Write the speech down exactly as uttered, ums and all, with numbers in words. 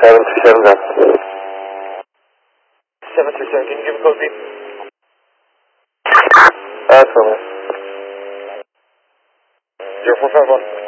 seven three seven down. seven three seven, can you give a code beep? That's all. zero four five one.